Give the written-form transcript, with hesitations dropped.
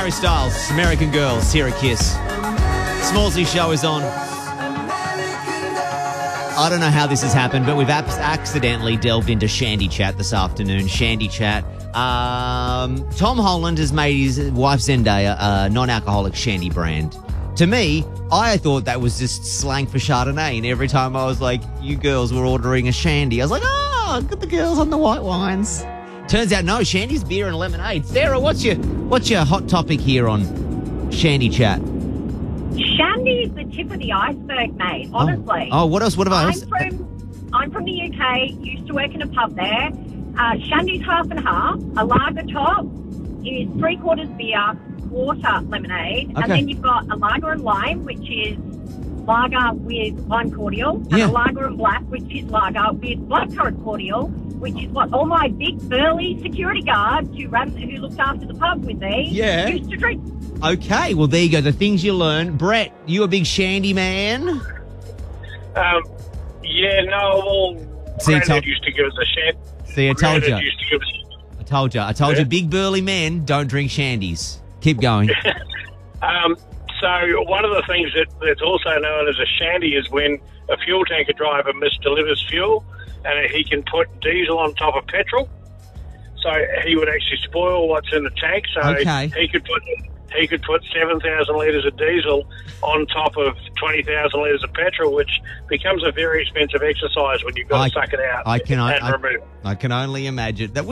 Harry Styles, American Girls, here at Kiss. Smallsy show is on. I don't know how this has happened, but we've accidentally delved into Shandy Chat this afternoon. Shandy Chat. Tom Holland has made his wife Zendaya a non-alcoholic shandy brand. To me, I thought that was just slang for Chardonnay, and every time I was like, you girls were ordering a shandy, I was like, oh, got the girls on the white wines. Turns out, no, shandy's beer and lemonade. Sarah, what's your hot topic here on Shandy Chat? Shandy is the tip of the iceberg, mate, honestly. Oh, what else? What about I'm from the UK, used to work in a pub there. Shandy's half and half. A lager top is 3/4 beer, quarter lemonade. Okay. And then you've got a lager and lime, which is lager with lime cordial. And Yeah. a lager and black, which is lager with blackcurrant cordial, which is what all my big, burly security guards who looked after the pub with me used to drink. Okay, well, there you go. The things you learn. Brett, you a big shandy man? Yeah, no, well, See, Granddad used to give us a shandy. See, I told you. Granddad used to give us... I told you, big burly men don't drink shandies. Keep going. So one of the things that's also known as a shandy is when a fuel tanker driver misdelivers fuel and he can put diesel on top of petrol. So he would actually spoil what's in the tank. So Okay. he could put 7,000 litres of diesel on top of 20,000 litres of petrol, which becomes a very expensive exercise when you've got to suck it out and remove it. I can only imagine. That